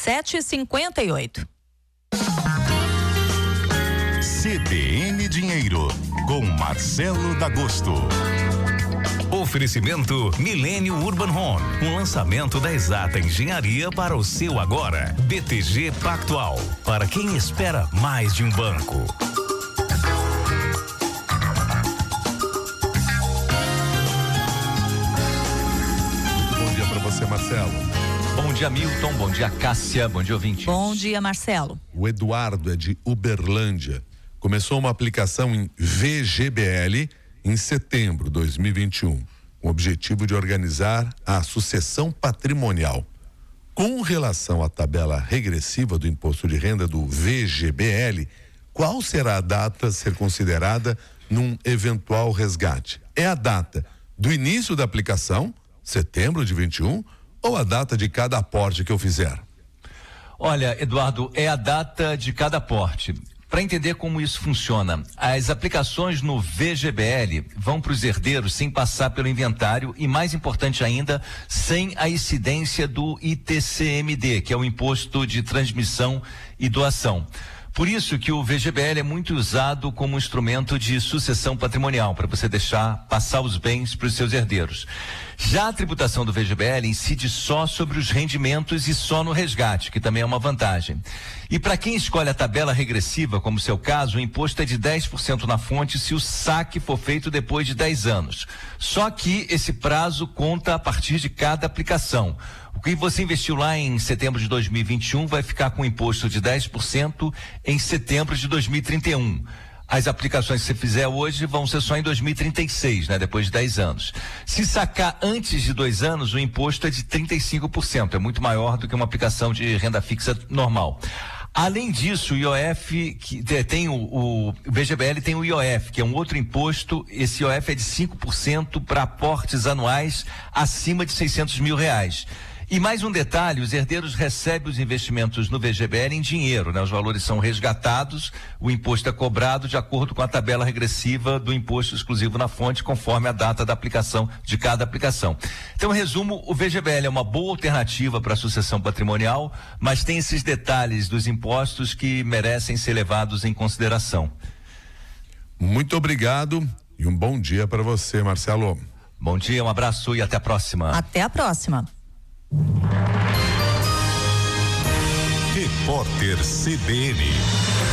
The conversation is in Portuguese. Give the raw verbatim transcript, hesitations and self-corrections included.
sete e cinquenta e oito. C B N Dinheiro, com Marcelo D'Agosto. Oferecimento Milênio Urban Home, um lançamento da Exata Engenharia para o seu agora. B T G Pactual, para quem espera mais de um banco. Bom dia para você, Marcelo. Bom dia, Milton. Bom dia, Cássia. Bom dia, ouvinte. Bom dia, Marcelo. O Eduardo é de Uberlândia. Começou uma aplicação em V G B L em setembro de dois mil e vinte e um, com o objetivo de organizar a sucessão patrimonial. Com relação à tabela regressiva do imposto de renda do V G B L, qual será a data a ser considerada num eventual resgate? É a data do início da aplicação, setembro de vinte e um, ou a data de cada aporte que eu fizer? Olha, Eduardo, é a data de cada aporte. Para entender como isso funciona, as aplicações no V G B L vão para os herdeiros sem passar pelo inventário e, mais importante ainda, sem a incidência do I T C M D, que é o Imposto de Transmissão e Doação. Por isso que o V G B L é muito usado como instrumento de sucessão patrimonial, para você deixar passar os bens para os seus herdeiros. Já a tributação do V G B L incide só sobre os rendimentos e só no resgate, que também é uma vantagem. E para quem escolhe a tabela regressiva, como seu caso, o imposto é de dez por cento na fonte se o saque for feito depois de dez anos. Só que esse prazo conta a partir de cada aplicação. O que você investiu lá em setembro de dois mil e vinte e um vai ficar com imposto de dez por cento em setembro de dois mil e trinta e um. As aplicações que você fizer hoje vão ser só em dois mil e trinta e seis, né? Depois de dez anos. Se sacar antes de dois anos, o imposto é de trinta e cinco por cento. É muito maior do que uma aplicação de renda fixa normal. Além disso, o I O F, que tem o, o V G B L tem o I O F, que é um outro imposto. Esse I O F é de cinco por cento para aportes anuais acima de seiscentos mil reais. E mais um detalhe, os herdeiros recebem os investimentos no V G B L em dinheiro, né? Os valores são resgatados, o imposto é cobrado de acordo com a tabela regressiva do imposto exclusivo na fonte, conforme a data da aplicação de cada aplicação. Então, em resumo, o V G B L é uma boa alternativa para a sucessão patrimonial, mas tem esses detalhes dos impostos que merecem ser levados em consideração. Muito obrigado e um bom dia para você, Marcelo. Bom dia, um abraço e até a próxima. Até a próxima. Repórter C B N.